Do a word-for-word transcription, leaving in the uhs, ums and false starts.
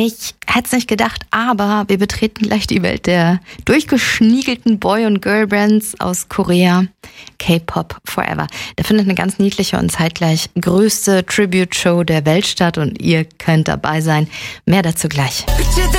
Ich hätte es nicht gedacht, aber wir betreten gleich die Welt der durchgeschniegelten Boy- und Girl-Bands aus Korea. K-Pop Forever. Da findet eine ganz niedliche und zeitgleich größte Tribute-Show der Welt statt und ihr könnt dabei sein. Mehr dazu gleich. 빛이